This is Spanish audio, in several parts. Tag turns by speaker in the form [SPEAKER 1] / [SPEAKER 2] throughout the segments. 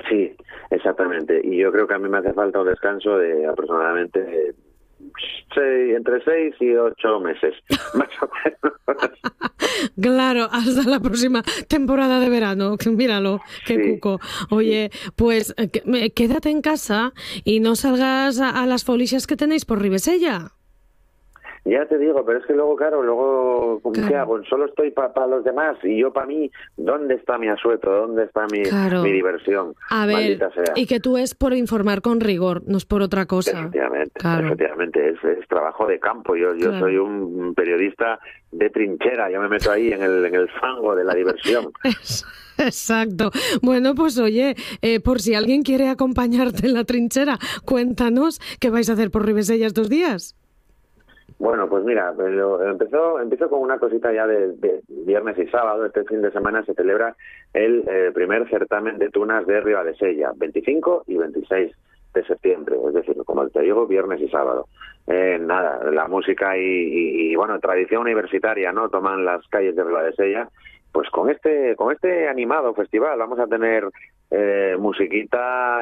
[SPEAKER 1] Sí, exactamente. Y yo creo que a mí me hace falta un descanso de aproximadamente entre 6 y 8 meses, más o menos.
[SPEAKER 2] Claro, hasta la próxima temporada de verano. Míralo, qué
[SPEAKER 1] Sí,
[SPEAKER 2] cuco. Oye, pues quédate en casa y no salgas a las folias que tenéis por Ribesella.
[SPEAKER 1] ya te digo, pero es que luego, claro, ¿qué
[SPEAKER 2] Claro.
[SPEAKER 1] hago? Solo estoy para los demás y yo para mí, ¿dónde está mi asueto? ¿Dónde está
[SPEAKER 2] Claro.
[SPEAKER 1] mi diversión?
[SPEAKER 2] A ver,
[SPEAKER 1] Maldita sea.
[SPEAKER 2] y que tú es por informar con rigor, no es por otra cosa.
[SPEAKER 1] Efectivamente,
[SPEAKER 2] Claro.
[SPEAKER 1] efectivamente, es trabajo de campo. Yo
[SPEAKER 2] Claro.
[SPEAKER 1] soy un periodista de trinchera, yo me meto ahí en el fango de la diversión.
[SPEAKER 2] Exacto. Bueno, pues oye, por si alguien quiere acompañarte en la trinchera, cuéntanos qué vais a hacer por Ribesella estos días.
[SPEAKER 1] Bueno, pues mira, empezó con una cosita ya de viernes y sábado. Este fin de semana se celebra el primer certamen de tunas de Ribadesella, 25 y 26 de septiembre, es decir, como te digo, viernes y sábado. Nada, la música y bueno, tradición universitaria, ¿no? Toman las calles de Ribadesella. Pues con este animado festival vamos a tener musiquita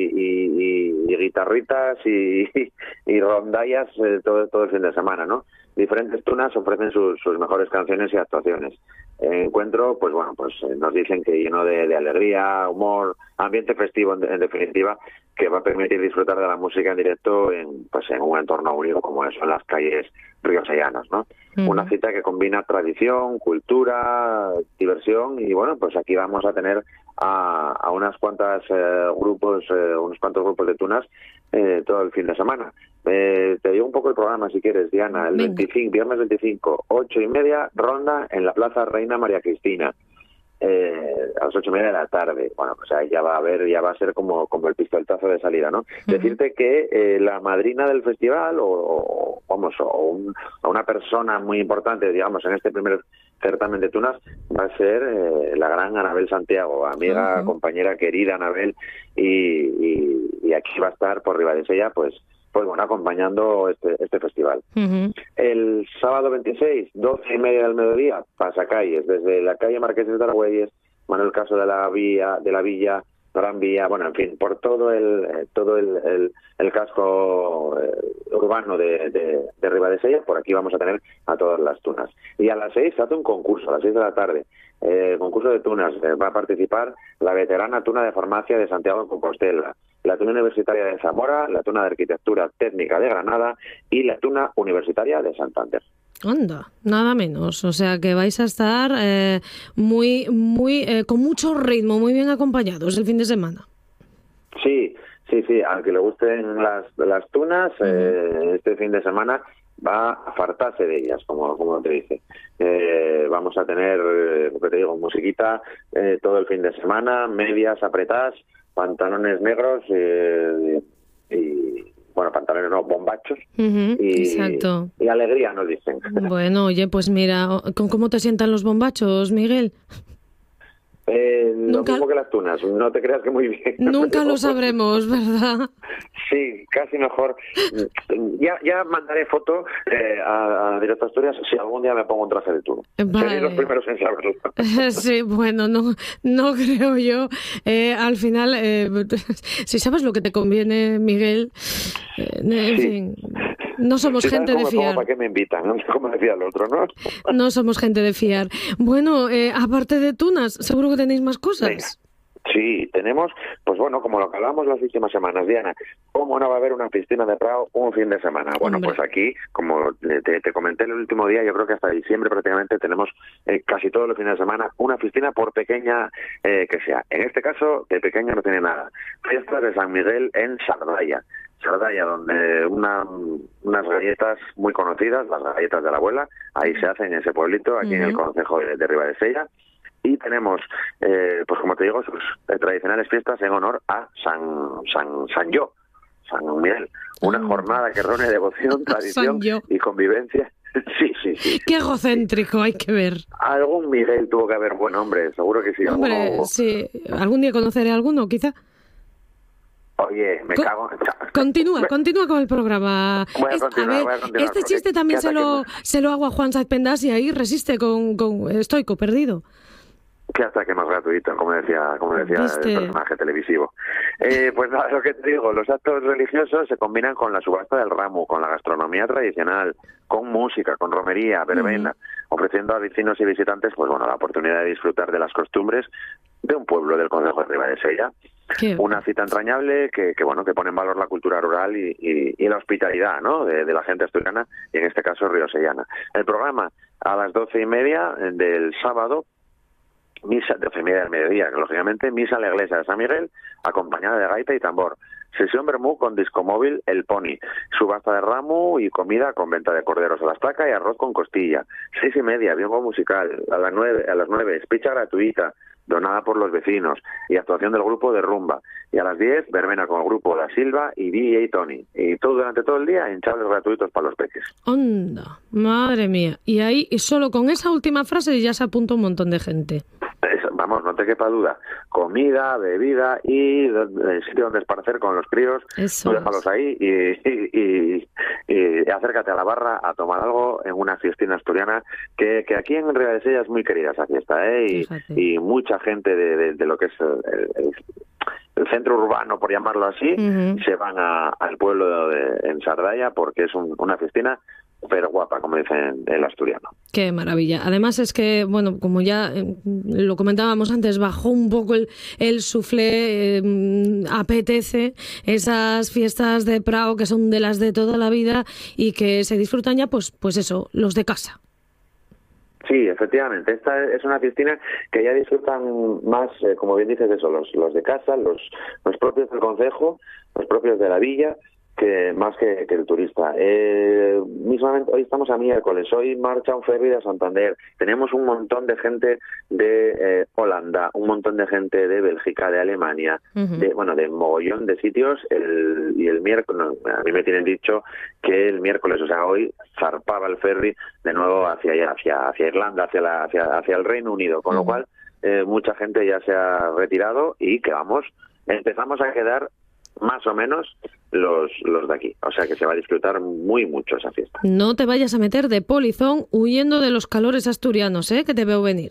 [SPEAKER 1] y guitarritas y rondallas todo el fin de semana, ¿no? Diferentes tunas ofrecen sus mejores canciones y actuaciones. Encuentro, pues bueno, pues nos dicen que lleno de alegría, humor, ambiente festivo en definitiva, que va a permitir disfrutar de la música en directo en un entorno único como son las calles riosellanas, ¿no? Una cita que combina tradición, cultura, diversión y bueno, pues aquí vamos a tener a unos cuantos grupos de tunas todo el fin de semana. Te digo un poco el programa si quieres, Diana. El 25, viernes 25, 8:30, ronda en la Plaza Reina María Cristina. A las 8:30 de la tarde. Bueno, pues ahí ya va a ser como el pistoletazo de salida, ¿no? Decirte que la madrina del festival o una persona muy importante, digamos, en este primer certamen de tunas va a ser la gran Anabel Santiago, amiga, compañera querida Anabel, y aquí va a estar por Ribadesella, pues bueno, acompañando este festival. El sábado 26, 12:30 del mediodía, pasacalles, desde la calle Marqués de Argüelles, Manuel Caso de la Villa, Gran Vía, bueno, en fin, por todo el casco urbano de Ribadesella. Por aquí vamos a tener a todas las tunas. Y a las 6 se hace un concurso, a las 6 de la tarde, concurso de tunas. Va a participar la veterana tuna de farmacia de Santiago de Compostela, la tuna universitaria de Zamora, la tuna de arquitectura técnica de Granada y la tuna universitaria de Santander.
[SPEAKER 2] Anda, nada menos. O sea que vais a estar con mucho ritmo, muy bien acompañados el fin de semana.
[SPEAKER 1] Sí. Al que le gusten las tunas, este fin de semana va a fartarse de ellas, como te dice. Vamos a tener, como te digo, musiquita todo el fin de semana, medias apretadas, pantalones negros y bueno, pantalones no, bombachos
[SPEAKER 2] Exacto.
[SPEAKER 1] Y alegría, nos dicen.
[SPEAKER 2] Bueno, oye, pues mira, ¿cómo te sientan los bombachos, Miguel?
[SPEAKER 1] Lo mismo que las tunas, no te creas que muy bien.
[SPEAKER 2] Nunca lo sabremos, ¿verdad?
[SPEAKER 1] Sí, casi mejor. Ya mandaré foto a Directo Asturias si algún día me pongo un traje de tuno.
[SPEAKER 2] Vale.
[SPEAKER 1] Seréis los primeros en saberlo.
[SPEAKER 2] Sí, bueno, no creo yo. Al final, si sabes lo que te conviene, Miguel, en fin, no somos gente de fiar.
[SPEAKER 1] ¿Para qué me invitan? Como decía el otro, ¿no?
[SPEAKER 2] No somos gente de fiar. Bueno, aparte de tunas, seguro que tenéis más cosas.
[SPEAKER 1] Venga. Sí, tenemos, pues bueno, como lo que hablábamos las últimas semanas, Diana, ¿cómo no va a haber una piscina de Prado un fin de semana? Bueno,
[SPEAKER 2] Hombre.
[SPEAKER 1] Pues aquí, como te comenté el último día, yo creo que hasta diciembre prácticamente tenemos casi todos los fines de semana una piscina, por pequeña que sea. En este caso, de pequeña no tiene nada. Fiesta de San Miguel en Sardalla, donde unas galletas muy conocidas, las galletas de la abuela, ahí se hacen en ese pueblito, aquí en el concejo de Ribadesella. Y tenemos, pues como te digo, sus tradicionales fiestas en honor a San Miguel. Una jornada que reúne devoción, tradición y convivencia. Sí.
[SPEAKER 2] Qué egocéntrico, hay que ver.
[SPEAKER 1] Algún Miguel tuvo que haber buen hombre, seguro que sí.
[SPEAKER 2] Hombre, sí. ¿Algún día conoceré a alguno, quizá?
[SPEAKER 1] Oye, me cago en...
[SPEAKER 2] Continúa con el programa.
[SPEAKER 1] Voy a continuar,
[SPEAKER 2] este chiste también se lo hago a Juan Saiz Pendas y ahí resiste con estoico, perdido.
[SPEAKER 1] Qué ataque más gratuito, como decía el personaje televisivo. Pues nada, lo que te digo, los actos religiosos se combinan con la subasta del ramo, con la gastronomía tradicional, con música, con romería, verbena, ofreciendo a vecinos y visitantes, pues bueno, la oportunidad de disfrutar de las costumbres de un pueblo del concejo de Ribadesella. Una cita entrañable que pone en valor la cultura rural y la hospitalidad, ¿no?, de la gente asturiana, y en este caso riosellana. El programa a las 12:30 del sábado, misa de 12:30 del mediodía, que lógicamente misa en la iglesia de San Miguel, acompañada de gaita y tambor. Sesión vermú con discomóvil El Pony, subasta de ramo y comida con venta de corderos a la estaca y arroz con costilla. 6:30, bingo musical. A las 9, espicha gratuita, donada por los vecinos, y actuación del grupo de rumba. Y a las 10, verbena con el grupo La Silva y DJ Tony. Y todo durante todo el día, hinchables gratuitos para los peques.
[SPEAKER 2] ¡Onda! Madre mía. Y ahí, solo con esa última frase, ya se apunta un montón de gente.
[SPEAKER 1] Vamos, no te quepa duda. Comida, bebida y sitio donde esparcer con los críos. Tú déjalos ahí y acércate a la barra a tomar algo en una fiestina asturiana que aquí en Ribadesella es muy querida esa fiesta, ¿eh? Y mucha gente de lo que es el centro urbano, por llamarlo así, se van al pueblo en Sardalla porque es una fiestina pero guapa, como dicen el asturiano.
[SPEAKER 2] Qué maravilla. Además es que, bueno, como ya lo comentábamos antes, bajó un poco el suflé, apetece esas fiestas de Prao que son de las de toda la vida y que se disfrutan ya, pues eso, los de casa.
[SPEAKER 1] Sí, efectivamente. Esta es una fiestina que ya disfrutan más, como bien dices, eso, los de casa, los propios del concejo, los propios de la villa, que más que el turista. Mismamente hoy estamos a miércoles, hoy marcha un ferry de Santander, tenemos un montón de gente de Holanda, un montón de gente de Bélgica, de Alemania, de mogollón de sitios, y el miércoles, a mí me tienen dicho que el miércoles, o sea, hoy zarpaba el ferry de nuevo hacia allá, hacia Irlanda, hacia el Reino Unido, con lo cual mucha gente ya se ha retirado y empezamos a quedar más o menos los de aquí. O sea que se va a disfrutar muy mucho esa fiesta.
[SPEAKER 2] No te vayas a meter de polizón huyendo de los calores asturianos, que te veo venir.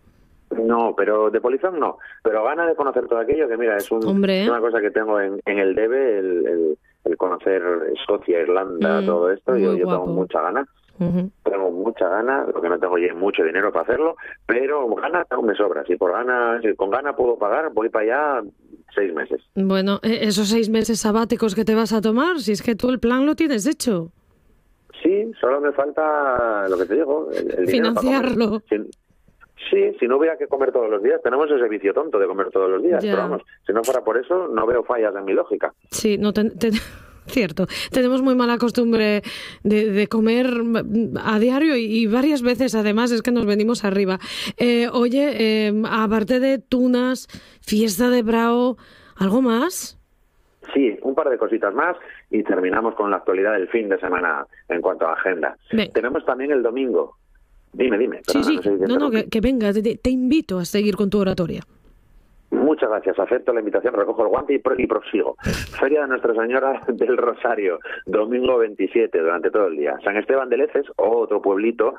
[SPEAKER 1] No, pero de polizón no. Pero gana de conocer todo aquello, que mira, es una cosa que tengo en el debe, el conocer Escocia, Irlanda, todo esto. Yo tengo mucha gana. Tengo mucha gana, lo que no tengo ya mucho dinero para hacerlo, pero gana aún me sobra. Si con gana puedo pagar, voy para allá 6 meses.
[SPEAKER 2] Bueno, esos 6 meses sabáticos que te vas a tomar, si es que tú el plan lo tienes hecho.
[SPEAKER 1] Sí, solo me falta lo que te digo, el
[SPEAKER 2] financiarlo.
[SPEAKER 1] Sí, si no hubiera que comer todos los días, tenemos ese vicio tonto de comer todos los días,
[SPEAKER 2] ya.
[SPEAKER 1] Pero vamos, si no fuera por eso, no veo fallas en mi lógica.
[SPEAKER 2] Sí, no cierto. Tenemos muy mala costumbre de comer a diario y varias veces, además, es que nos venimos arriba. Oye, aparte de tunas, fiesta de Prao, ¿algo más?
[SPEAKER 1] Sí, un par de cositas más y terminamos con la actualidad del fin de semana en cuanto a agenda. Tenemos también el domingo. Dime.
[SPEAKER 2] Sí. No, que venga, te invito a seguir con tu oratoria.
[SPEAKER 1] Muchas gracias, acepto la invitación, recojo el guante y prosigo. Feria de Nuestra Señora del Rosario, domingo 27, durante todo el día. San Esteban de Leces, otro pueblito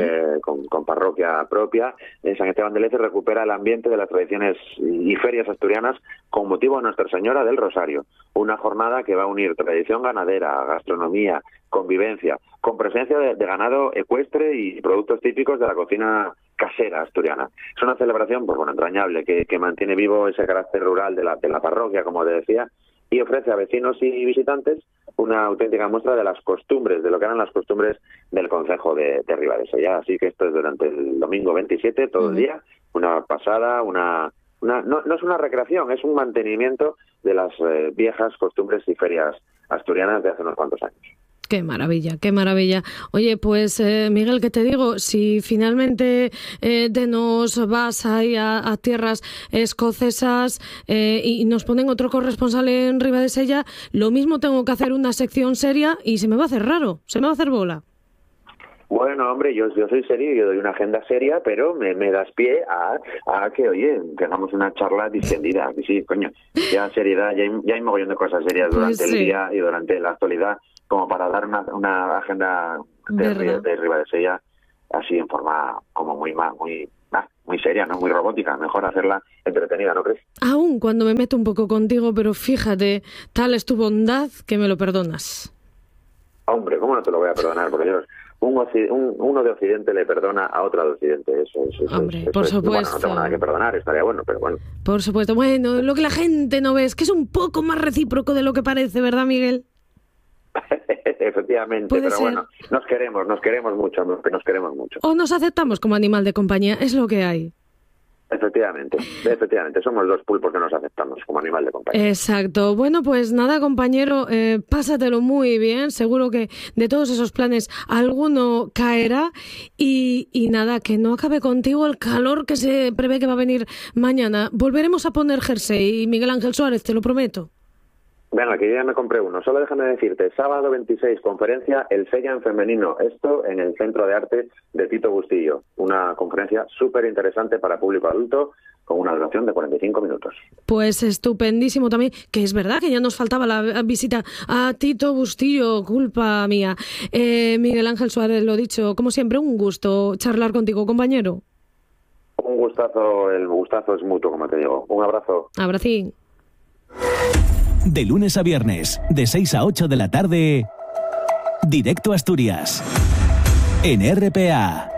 [SPEAKER 1] con parroquia propia. San Esteban de Leces recupera el ambiente de las tradiciones y ferias asturianas con motivo de Nuestra Señora del Rosario. Una jornada que va a unir tradición ganadera, gastronomía, convivencia, con presencia de ganado ecuestre y productos típicos de la cocina casera asturiana. Es una celebración entrañable que mantiene vivo ese carácter rural de la parroquia, como te decía, y ofrece a vecinos y visitantes una auténtica muestra de las costumbres, de lo que eran las costumbres del concejo de Ribadesella. Así que esto es durante el domingo 27, todo el día, una pasada, no es una recreación, es un mantenimiento de las viejas costumbres y ferias asturianas de hace unos cuantos años.
[SPEAKER 2] Qué maravilla, qué maravilla. Oye, pues Miguel, ¿qué te digo? Si finalmente te nos vas ahí a tierras escocesas y nos ponen otro corresponsal en Ribadesella, lo mismo tengo que hacer una sección seria y se me va a hacer raro, se me va a hacer bola.
[SPEAKER 1] Bueno, hombre, yo soy serio, yo doy una agenda seria, pero me das pie a que, oye, que hagamos una charla distendida. Que sí, coño, ya seriedad, ya hay mogollón de cosas serias durante el día y durante la actualidad, como para dar una agenda de Ribadesella así en forma como muy muy seria, ¿no? Muy robótica. Mejor hacerla entretenida, ¿no crees?
[SPEAKER 2] Aún cuando me meto un poco contigo, pero fíjate, tal es tu bondad que me lo perdonas.
[SPEAKER 1] Hombre, ¿cómo no te lo voy a perdonar? Porque uno de Occidente le perdona a otro de Occidente.
[SPEAKER 2] Hombre, por supuesto.
[SPEAKER 1] Bueno, no tengo nada que perdonar, estaría bueno, pero bueno.
[SPEAKER 2] Por supuesto. Bueno, lo que la gente no ve es que es un poco más recíproco de lo que parece, ¿verdad, Miguel?
[SPEAKER 1] Efectivamente, pero ser. Bueno, nos queremos mucho.
[SPEAKER 2] O nos aceptamos como animal de compañía, es lo que hay.
[SPEAKER 1] Efectivamente, somos dos pulpos que nos aceptamos como animal de compañía.
[SPEAKER 2] Exacto. Bueno, pues nada, compañero, pásatelo muy bien. Seguro que de todos esos planes alguno caerá. Y nada, que no acabe contigo el calor que se prevé que va a venir mañana. Volveremos a poner jersey, Miguel Ángel Suárez, te lo prometo.
[SPEAKER 1] Venga, que yo ya me compré uno. Solo déjame decirte, sábado 26, conferencia El Sella en femenino. Esto en el Centro de Arte de Tito Bustillo. Una conferencia súper interesante para público adulto con una duración de 45 minutos.
[SPEAKER 2] Pues estupendísimo también, que es verdad que ya nos faltaba la visita a Tito Bustillo, culpa mía. Miguel Ángel Suárez, lo dicho, como siempre, un gusto charlar contigo, compañero.
[SPEAKER 1] Un gustazo, el gustazo es mutuo, como te digo. Un abrazo.
[SPEAKER 2] Abracín.
[SPEAKER 3] De lunes a viernes, de 6 a 8 de la tarde, Directo Asturias, en RPA.